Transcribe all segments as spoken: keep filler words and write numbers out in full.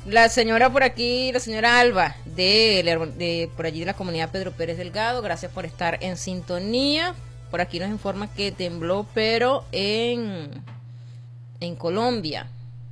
La señora por aquí, la señora Alba, de, de por allí de la comunidad Pedro Pérez Delgado, gracias por estar en sintonía. Por aquí nos informa que tembló, pero en, en Colombia.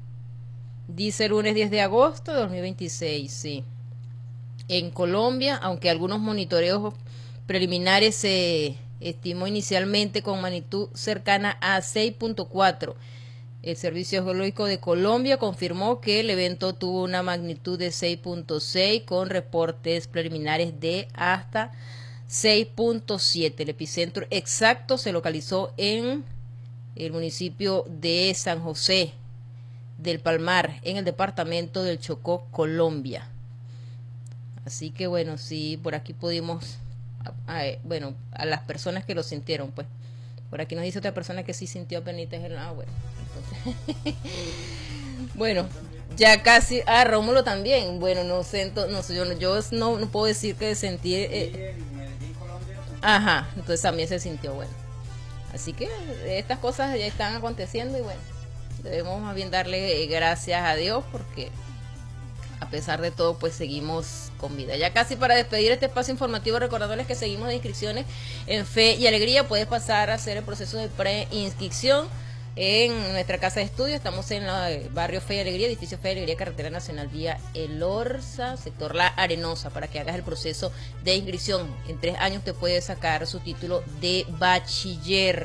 Dice lunes diez de agosto de dos mil veintiséis, sí. En Colombia, aunque algunos monitoreos preliminares se estimó inicialmente con magnitud cercana a seis punto cuatro. El Servicio Geológico de Colombia confirmó que el evento tuvo una magnitud de seis punto seis con reportes preliminares de hasta seis punto siete. El epicentro exacto se localizó en el municipio de San José del Palmar, en el departamento del Chocó, Colombia. Así que bueno, sí, por aquí pudimos, a, a, bueno, a las personas que lo sintieron, pues. Por aquí nos dice otra persona que sí sintió penitas en el agua. Entonces, bueno, ya casi, ah, Rómulo también. Bueno, no sé, no sé, yo, no, yo no, no puedo decir que sentí. Eh, ajá, entonces también se sintió bueno. Así que estas cosas ya están aconteciendo y bueno, debemos más bien darle gracias a Dios porque a pesar de todo, pues seguimos con vida. Ya casi para despedir este espacio informativo, recordándoles que seguimos de inscripciones en Fe y Alegría. Puedes pasar a hacer el proceso de preinscripción en nuestra casa de estudio. Estamos en el barrio Fe y Alegría, edificio Fe y Alegría, carretera nacional vía El Orza, sector La Arenosa, para que hagas el proceso de inscripción. En tres años te puedes sacar su título de bachiller.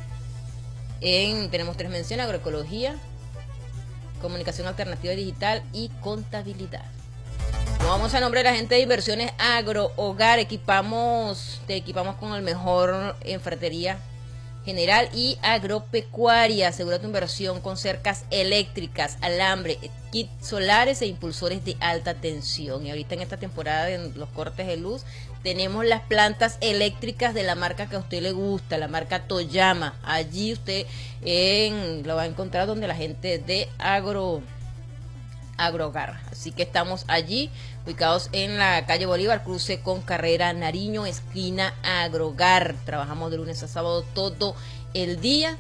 En, tenemos tres menciones: agroecología, comunicación alternativa digital y contabilidad. Nos vamos a nombre de la gente de Inversiones Agro Hogar. Equipamos, te equipamos con el mejor en ferretería general y agropecuaria. Asegura tu inversión con cercas eléctricas, alambre, kits solares e impulsores de alta tensión. Y ahorita en esta temporada de los cortes de luz tenemos las plantas eléctricas de la marca que a usted le gusta, la marca Toyama. Allí usted en, lo va a encontrar donde la gente de Agro Agrohogar. Así que estamos allí, ubicados en la calle Bolívar, cruce con Carrera Nariño, esquina Agrohogar. Trabajamos de lunes a sábado todo el día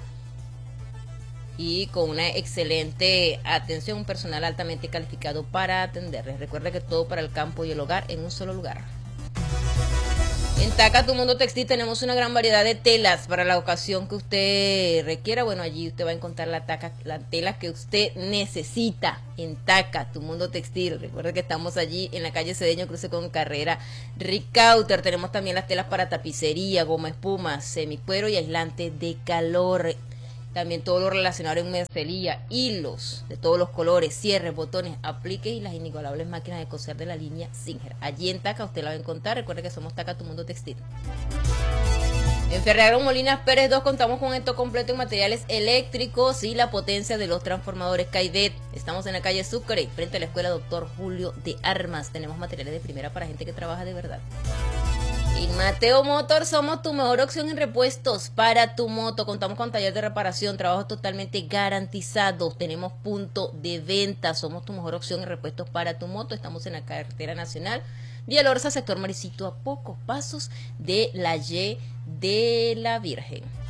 y con una excelente atención, un personal altamente calificado para atenderles. Recuerda que todo para el campo y el hogar en un solo lugar. En Taca, tu mundo textil, tenemos una gran variedad de telas para la ocasión que usted requiera. Bueno, allí usted va a encontrar la, taca, la tela que usted necesita en Taca, tu mundo textil. Recuerde que estamos allí en la calle Cedeño, cruce con Carrera Ricauter. Tenemos también las telas para tapicería, goma espuma, semicuero y aislante de calor. También todo lo relacionado en mercería, hilos de todos los colores, cierres, botones, apliques y las inigualables máquinas de coser de la línea Singer. Allí en Taca usted la va a encontrar. Recuerde que somos Taca, tu mundo textil. En Ferreagro Molinas Pérez dos contamos con esto completo en materiales eléctricos y la potencia de los transformadores Caidet. Estamos en la calle Sucre, frente a la escuela Doctor Julio de Armas. Tenemos materiales de primera para gente que trabaja de verdad. Y Mateo Motor, somos tu mejor opción en repuestos para tu moto. Contamos con taller de reparación, trabajos totalmente garantizados. Tenemos punto de venta. Somos tu mejor opción en repuestos para tu moto. Estamos en la carretera nacional Vía Lorza, sector Maricito, a pocos pasos de la Y de la Virgen.